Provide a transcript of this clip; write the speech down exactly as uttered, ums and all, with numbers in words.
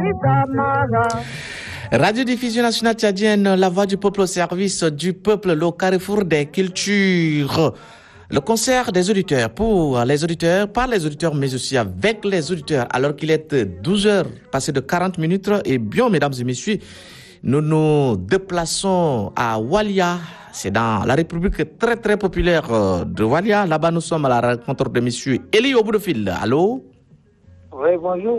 Radio-diffusion nationale tchadienne, la voix du peuple au service du peuple, le carrefour des cultures. Le concert des auditeurs pour les auditeurs, par les auditeurs, mais aussi avec les auditeurs, alors qu'il est douze heures, passé de quarante minutes. Et bien, mesdames et messieurs, nous nous déplaçons à Walia. C'est dans la République très très populaire de Walia. Là-bas, nous sommes à la rencontre de monsieur Eli au bout de fil. Allô? Oui, bonjour.